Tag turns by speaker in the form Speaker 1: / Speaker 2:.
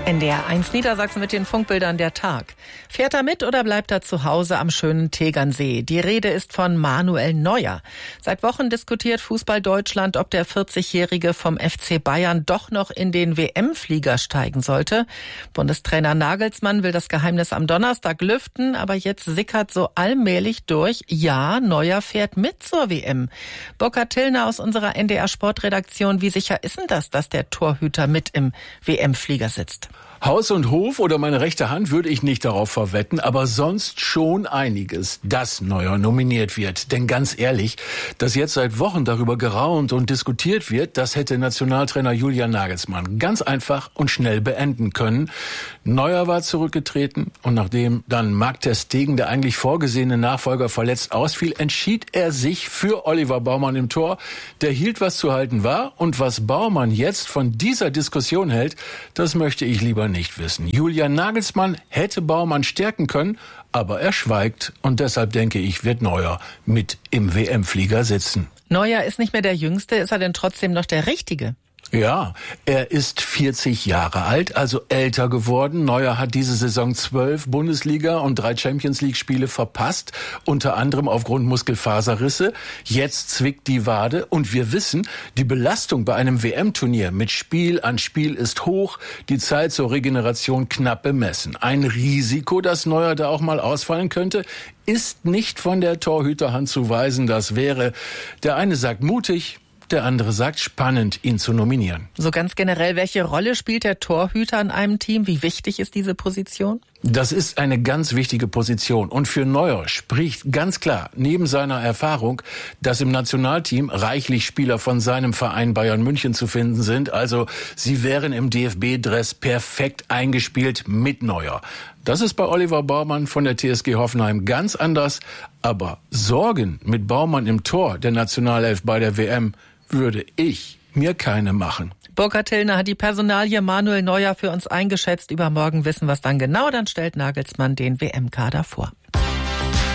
Speaker 1: NDR 1 Niedersachsen mit den Funkbildern der Tag. Fährt er mit oder bleibt er zu Hause am schönen Tegernsee? Die Rede ist von Manuel Neuer. Seit Wochen diskutiert Fußball Deutschland, ob der 40-Jährige vom FC Bayern doch noch in den WM-Flieger steigen sollte. Bundestrainer Nagelsmann will das Geheimnis am Donnerstag lüften, aber jetzt sickert so allmählich durch, ja, Neuer fährt mit zur WM. Burkhard Tillner aus unserer NDR Sportredaktion, wie sicher ist denn das, dass der Torhüter mit im WM-Flieger sitzt?
Speaker 2: Haus und Hof oder meine rechte Hand würde ich nicht darauf verwetten, aber sonst schon einiges, dass Neuer nominiert wird. Denn ganz ehrlich, dass jetzt seit Wochen darüber geraunt und diskutiert wird, das hätte Nationaltrainer Julian Nagelsmann ganz einfach und schnell beenden können. Neuer war zurückgetreten und nachdem dann Marc ter Stegen, der eigentlich vorgesehene Nachfolger, verletzt ausfiel, entschied er sich für Oliver Baumann im Tor. Der hielt, was zu halten war, und was Baumann jetzt von dieser Diskussion hält, das möchte ich lieber nicht wissen. Julian Nagelsmann hätte Baumann stärken können, aber er schweigt und deshalb denke ich, wird Neuer mit im WM-Flieger sitzen.
Speaker 1: Neuer ist nicht mehr der Jüngste, ist er denn trotzdem noch der Richtige?
Speaker 2: Ja, er ist 40 Jahre alt, also älter geworden. Neuer hat diese Saison 12 Bundesliga- und 3 Champions-League-Spiele verpasst, unter anderem aufgrund Muskelfaserrisse. Jetzt zwickt die Wade und wir wissen, die Belastung bei einem WM-Turnier mit Spiel an Spiel ist hoch, die Zeit zur Regeneration knapp bemessen. Ein Risiko, dass Neuer da auch mal ausfallen könnte, ist nicht von der Torhüterhand zu weisen. Das wäre, der eine sagt mutig, der andere sagt spannend, ihn zu nominieren.
Speaker 1: So ganz generell, welche Rolle spielt der Torhüter in einem Team? Wie wichtig ist diese Position?
Speaker 2: Das ist eine ganz wichtige Position. Und für Neuer spricht ganz klar, neben seiner Erfahrung, dass im Nationalteam reichlich Spieler von seinem Verein Bayern München zu finden sind. Also sie wären im DFB-Dress perfekt eingespielt mit Neuer. Das ist bei Oliver Baumann von der TSG Hoffenheim ganz anders. Aber Sorgen mit Baumann im Tor der Nationalelf bei der WM würde ich mir keine machen.
Speaker 1: Burkhard Tillner hat die Personalie Manuel Neuer für uns eingeschätzt. Übermorgen wissen wir es dann genau, dann stellt Nagelsmann den WM-Kader vor.